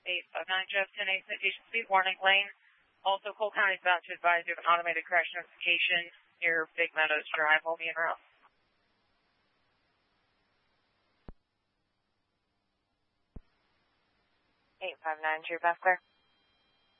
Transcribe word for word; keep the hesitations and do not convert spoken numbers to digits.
eight five nine Jeff, ten eight citation speed warning lane. Also, Cole County is about to advise you of an automated crash notification near Big Meadows Drive. We'll be en route. eight five nine, True, back clear.